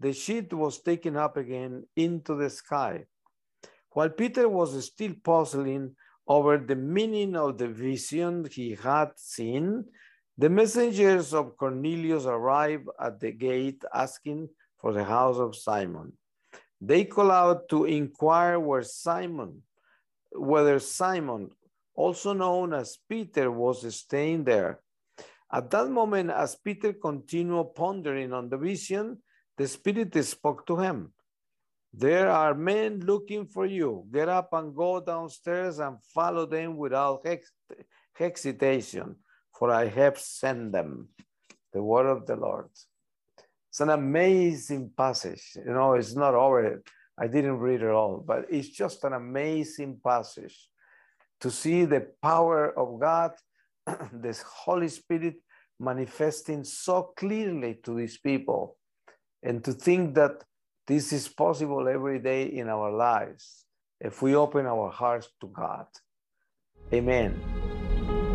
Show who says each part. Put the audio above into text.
Speaker 1: the sheet was taken up again into the sky. While Peter was still puzzling over the meaning of the vision he had seen, the messengers of Cornelius arrived at the gate asking for the house of Simon. They called out to inquire whether Simon, also known as Peter, was staying there. At that moment, as Peter continued pondering on the vision, the Spirit spoke to him. There are men looking for you. Get up and go downstairs and follow them without hesitation, for I have sent them. The word of the Lord. It's an amazing passage. You know, it's not over. I didn't read it all, but it's just an amazing passage to see the power of God, this Holy Spirit manifesting so clearly to these people, and to think that this is possible every day in our lives if we open our hearts to God. Amen.